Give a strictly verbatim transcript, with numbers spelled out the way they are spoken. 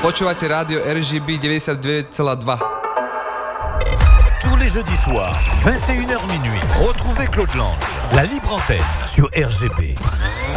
Počúvate rádio er gé bé deväťdesiatdeväť celá dva. Tous les jeudis soirs, vingt et une heures minuit, retrouvez Claude Lange, la libre antenne sur R G B.